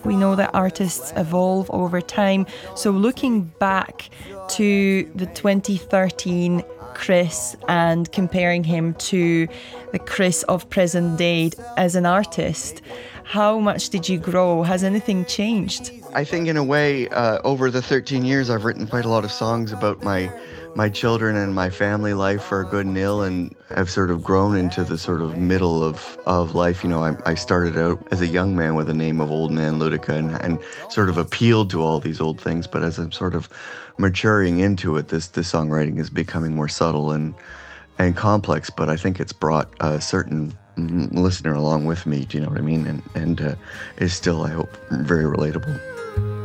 We know that artists evolve over time. So looking back to the 2013 Chris and comparing him to the Chris of present day as an artist, how much did you grow? Has anything changed? I think in a way, over the 13 years, I've written quite a lot of songs about my children and my family life for good and ill, and I've sort of grown into the sort of middle of life. You know, I started out as a young man with the name of Old Man Ludica and sort of appealed to all these old things, but as I'm sort of maturing into it, this songwriting is becoming more subtle and complex, but I think it's brought a certain listener along with me, do you know what I mean? And is still, I hope, very relatable.